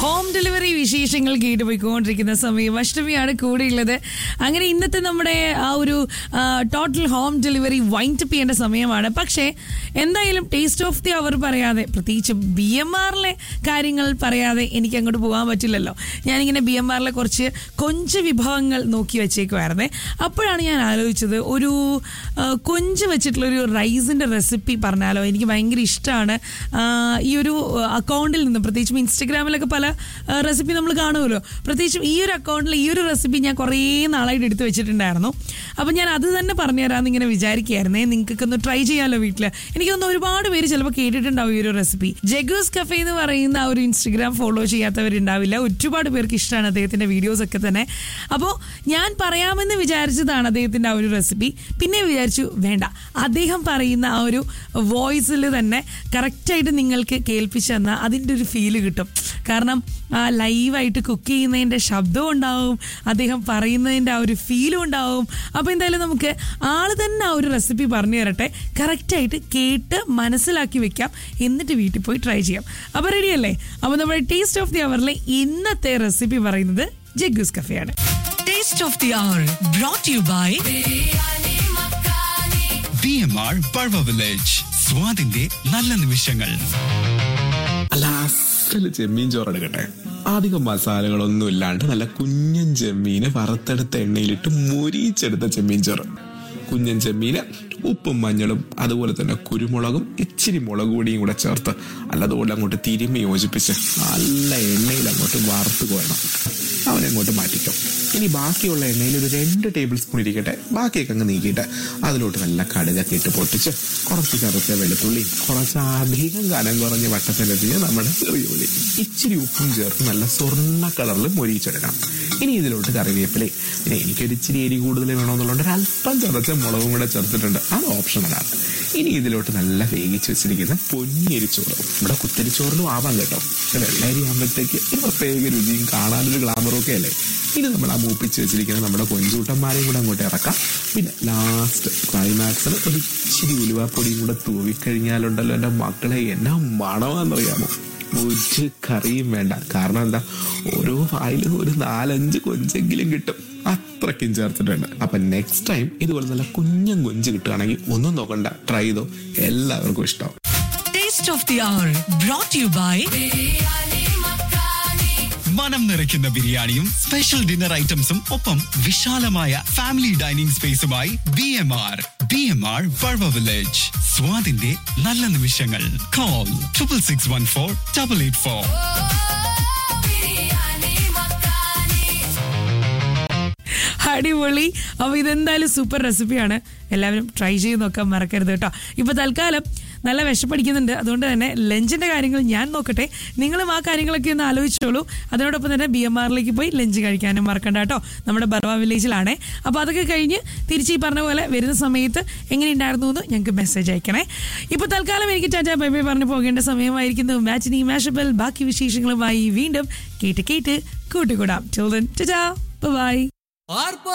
Home delivery വിശേഷങ്ങൾ കേട്ടുപോയിക്കൊണ്ടിരിക്കുന്ന സമയം അഷ്ടമിയാണ് കൂടെയുള്ളത്. അങ്ങനെ ഇന്നത്തെ നമ്മുടെ ആ ഒരു ടോട്ടൽ ഹോം ഡെലിവറി വൈൻഡപ്പ് ചെയ്യേണ്ട സമയമാണ്. പക്ഷേ എന്തായാലും ടേസ്റ്റ് ഓഫ് ദി അവർ പറയാതെ, പ്രത്യേകിച്ച് BMRലെ കാര്യങ്ങൾ പറയാതെ എനിക്ക് അങ്ങോട്ട് പോകാൻ പറ്റില്ലല്ലോ. ഞാനിങ്ങനെ BMRലെ കുറച്ച് കൊഞ്ച് വിഭവങ്ങൾ നോക്കി വെച്ചേക്കുമായിരുന്നേ. അപ്പോഴാണ് ഞാൻ ആലോചിച്ചത്, ഒരു കൊഞ്ച് വെച്ചിട്ടുള്ളൊരു റൈസിൻ്റെ റെസിപ്പി പറഞ്ഞാലോ. എനിക്ക് ഭയങ്കര ഇഷ്ടമാണ് ഈ ഒരു അക്കൗണ്ടിൽ നിന്ന്, പ്രത്യേകിച്ചും ഇൻസ്റ്റഗ്രാമിലൊക്കെ പല റെസിപ്പി നമ്മൾ കാണുമല്ലോ. പ്രത്യേകിച്ചും ഈ ഒരു അക്കൗണ്ടിൽ ഈ ഒരു റെസിപ്പി ഞാൻ കുറേ നാളായിട്ട് എടുത്ത് വെച്ചിട്ടുണ്ടായിരുന്നു. അപ്പം ഞാൻ അത് തന്നെ പറഞ്ഞുതരാമെന്ന് ഇങ്ങനെ വിചാരിക്കുകയായിരുന്നേ. നിങ്ങൾക്കൊക്കെ ഒന്ന് ട്രൈ ചെയ്യാമല്ലോ വീട്ടിൽ. എനിക്കൊന്ന് ഒരുപാട് പേര് ചിലപ്പോൾ കേട്ടിട്ടുണ്ടാവും ഈ ഒരു റെസിപ്പി. ജഗൂസ് കഫേ എന്ന് പറയുന്ന ആ ഒരു ഇൻസ്റ്റഗ്രാം ഫോളോ ചെയ്യാത്തവരുണ്ടാവില്ല. ഒരുപാട് പേർക്ക് ഇഷ്ടമാണ് അദ്ദേഹത്തിൻ്റെ വീഡിയോസൊക്കെ തന്നെ. അപ്പോൾ ഞാൻ പറയാമെന്ന് വിചാരിച്ചതാണ് അദ്ദേഹത്തിൻ്റെ ആ ഒരു റെസിപ്പി. പിന്നെ വിചാരിച്ചു വേണ്ട, അദ്ദേഹം പറയുന്ന ആ ഒരു വോയിസിൽ തന്നെ കറക്റ്റായിട്ട് നിങ്ങൾക്ക് കേൾപ്പിച്ചു തന്നാൽ അതിൻ്റെ ഒരു ഫീല് കിട്ടും. കാരണം ആ ലൈവായിട്ട് കുക്ക് ചെയ്യുന്നതിൻ്റെ ശബ്ദവും ഉണ്ടാവും, അദ്ദേഹം പറയുന്നതിൻ്റെ ആ ഒരു ഫീലും ഉണ്ടാവും. അപ്പോൾ എന്തായാലും നമുക്ക് ആള് തന്നെ ആ ഒരു റെസിപ്പി പറഞ്ഞു തരട്ടെ. കറക്റ്റായിട്ട് കേട്ട് മനസ്സിലാക്കി വെക്കാം, എന്നിട്ട് വീട്ടിൽ പോയി ട്രൈ ചെയ്യാം. അപ്പോൾ റെഡിയല്ലേ? അപ്പോൾ നമ്മുടെ ടേസ്റ്റ് ഓഫ് ദി അവറിലെ ഇന്നത്തെ റെസിപ്പി പറയുന്നത് ജഗൂസ് കഫേയാണ്. Taste of the our brought you by BMR Barwa Village. സ്വാദിന്റെ നല്ല നിമിഷങ്ങൾ. അസല് ചെമ്മീൻ ചോറ് എടുക്കട്ടെ. അധികം മസാലകളൊന്നും ഇല്ലാണ്ട് നല്ല കുഞ്ഞൻ ചെമ്മീന് വറുത്തെടുത്ത എണ്ണയിലിട്ട് മൊരിച്ചെടുത്ത ചെമ്മീൻ ചോറ്. കുഞ്ഞൻ ചെമ്മീന് ഉപ്പും മഞ്ഞളും അതുപോലെ തന്നെ കുരുമുളകും ഇച്ചിരി മുളക് പൊടിയും കൂടെ ചേർത്ത് അല്ലതുപോലെ അങ്ങോട്ട് തിരുമ്മി യോജിപ്പിച്ച് നല്ല എണ്ണയിൽ അങ്ങോട്ട് വറുത്ത് കോയണം. അവനങ്ങോട്ട് മാറ്റിക്കും. ഇനി ബാക്കിയുള്ള എണ്ണയിൽ ഒരു 2 ടേബിൾ സ്പൂൺ ഇരിക്കട്ടെ. ബാക്കിയൊക്കെ അങ്ങ് നീക്കിയിട്ട് അതിലോട്ട് നല്ല കടുകൊക്കെ ഇട്ട് പൊട്ടിച്ച് കുറച്ച് കറുത്ത വെളുത്തുള്ളി, കുറച്ച് അധികം കനം കുറഞ്ഞ് വട്ടത്തിലെത്തിയ നമ്മുടെ ചെറിയ ഉള്ളി, ഇച്ചിരി ഉപ്പും ചേർത്ത് നല്ല സ്വർണ്ണ കളറിൽ മൊരിച്ചെടുക്കണം. ഇനി ഇതിലോട്ട് കറിവേപ്പിലേ, പിന്നെ എനിക്കൊരു ഇച്ചിരി എരി കൂടുതൽ വേണമെന്നുള്ളതുകൊണ്ട് ഒരല്പം ചതച്ച മുളകും കൂടെ ചേർത്തിട്ടുണ്ട്. അത് ഓപ്ഷണലാണ്. ഇനി ഇതിലോട്ട് നല്ല വേവിച്ച് വെച്ചിരിക്കുന്ന പൊന്നിയരിച്ചോറ്, ഇവിടെ കുത്തരിച്ചോറിലും ആവാം കേട്ടോ. വെള്ളരി ആകുമ്പോഴത്തേക്ക് ഒരു പ്രത്യേക രുചിയും കാണാനൊരു ഗ്ലാമറും ഒക്കെ അല്ലേ. ഇനി നമ്മൾ ആ മൂപ്പിച്ച് വെച്ചിരിക്കുന്ന നമ്മുടെ കൊഞ്ചൂട്ടന്മാരെയും കൂടെ അങ്ങോട്ട് ഇറക്കാം. പിന്നെ ലാസ്റ്റ് ക്ലൈമാക്സിന് ഒരു ഇച്ചിരി ഉലുവാപ്പൊടിയും കൂടെ തൂവിക്കഴിഞ്ഞാലുണ്ടല്ലോ എൻ്റെ മക്കളെ, എന്നാ മണമാണെന്നറിയാമോ. ഒരു കറിയും വേണ്ട. കാരണം എന്താ, ഓരോ വായിലും ഒരു 4-5 കൊഞ്ചെങ്കിലും കിട്ടും. അത്രയ്ക്കും ചേർത്തിട്ടുണ്ട്. അപ്പൊ നെക്സ്റ്റ് ടൈം ഇതുപോലെ നല്ല കുഞ്ഞൻ കൊഞ്ച് കിട്ടുകയാണെങ്കിൽ ഒന്നും നോക്കണ്ട, ട്രൈ ചെയ്തോ. എല്ലാവർക്കും ഇഷ്ടം. Taste of the our brought you by മനം നിറയ്ക്കുന്ന ബിരിയാണിയും സ്പെഷ്യൽ ഡിന്നർ ഐറ്റംസും ഒപ്പം വിശാലമായ family dining സ്പേസുമായി BMR Barwa Village. സ്വാദിന്റെ നല്ല നിമിഷങ്ങൾ. കോൾ 6614-884. അടിപൊളി. അപ്പോൾ ഇതെന്തായാലും സൂപ്പർ റെസിപ്പിയാണ്. എല്ലാവരും ട്രൈ ചെയ്ത് നോക്കാൻ മറക്കരുത് കേട്ടോ. ഇപ്പോൾ തൽക്കാലം നല്ല വിശപ്പടിക്കുന്നുണ്ട്, അതുകൊണ്ട് തന്നെ ലഞ്ചിൻ്റെ കാര്യങ്ങൾ ഞാൻ നോക്കട്ടെ. നിങ്ങളും ആ കാര്യങ്ങളൊക്കെ ഒന്ന് ആലോചിച്ചോളൂ. അതിനോടൊപ്പം തന്നെ BMRലേക്ക് പോയി ലഞ്ച് കഴിക്കാനും മറക്കണ്ട കേട്ടോ. നമ്മുടെ ബർവ വില്ലേജിലാണേ. അപ്പോൾ അതൊക്കെ കഴിഞ്ഞ് തിരിച്ച് ഈ പറഞ്ഞ പോലെ വരുന്ന സമയത്ത് എങ്ങനെയുണ്ടായിരുന്നു എന്ന് ഞങ്ങൾക്ക് മെസ്സേജ് അയക്കണേ. ഇപ്പോൾ തൽക്കാലം എനിക്ക് ടാറ്റാ ബൈ ബൈ പറഞ്ഞു പോകേണ്ട സമയമായിരിക്കുന്നു. മാച്ചിനി മാഷബൽ ബാക്കി വിശേഷങ്ങളുമായി വീണ്ടും കേട്ട് കൂട്ടുകൂടാം. Till then tata bye.